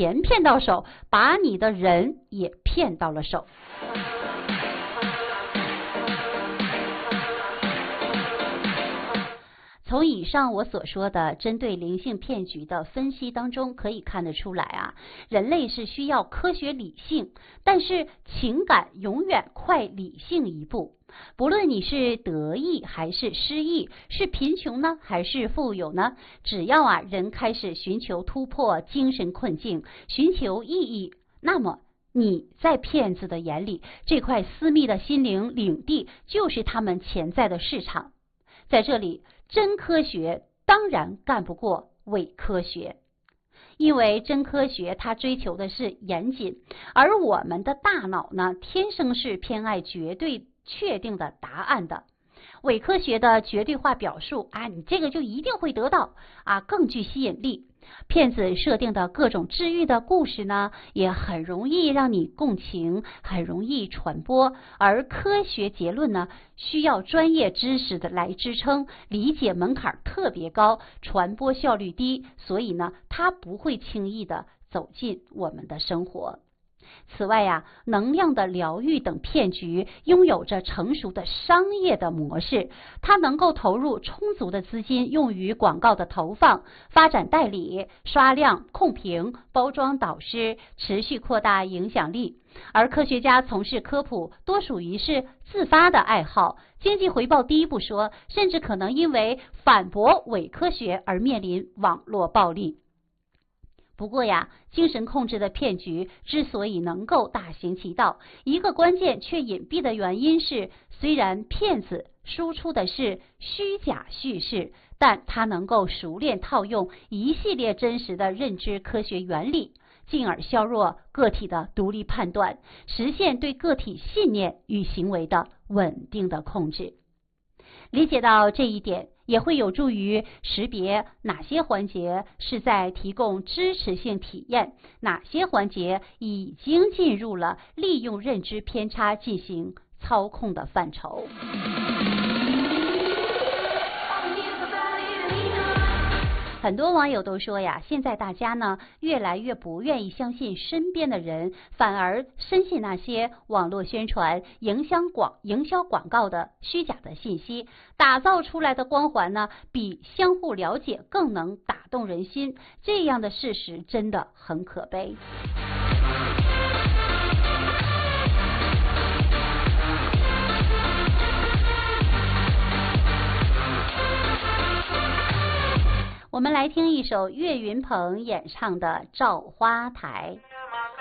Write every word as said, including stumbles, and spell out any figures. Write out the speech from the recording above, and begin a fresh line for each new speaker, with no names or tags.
钱骗到手，把你的人也骗到了手。从以上我所说的针对灵性骗局的分析当中，可以看得出来啊，人类是需要科学理性，但是情感永远快理性一步。不论你是得意还是失意，是贫穷呢还是富有呢，只要啊人开始寻求突破精神困境，寻求意义，那么你在骗子的眼里，这块私密的心灵领地就是他们潜在的市场。在这里，真科学当然干不过伪科学，因为真科学它追求的是严谨，而我们的大脑呢，天生是偏爱绝对确定的答案的。伪科学的绝对化表述啊，你这个就一定会得到啊，更具吸引力。骗子设定的各种治愈的故事呢，也很容易让你共情，很容易传播。而科学结论呢，需要专业知识的来支撑，理解门槛特别高，传播效率低，所以呢，它不会轻易的走进我们的生活。此外呀、啊，能量的疗愈等骗局拥有着成熟的商业的模式，它能够投入充足的资金用于广告的投放、发展代理、刷量、控评、包装导师，持续扩大影响力。而科学家从事科普多属于是自发的爱好，经济回报低不说，甚至可能因为反驳伪科学而面临网络暴力。不过呀，精神控制的骗局之所以能够大行其道，一个关键却隐蔽的原因是，虽然骗子输出的是虚假叙事，但他能够熟练套用一系列真实的认知科学原理，进而削弱个体的独立判断，实现对个体信念与行为的稳定的控制。理解到这一点，也会有助于识别哪些环节是在提供支持性体验，哪些环节已经进入了利用认知偏差进行操控的范畴。很多网友都说呀，现在大家呢越来越不愿意相信身边的人，反而深信那些网络宣传、营销广营销广告的虚假的信息，打造出来的光环呢，比相互了解更能打动人心。这样的事实真的很可悲。我们来听一首岳云鹏演唱的《照花台》。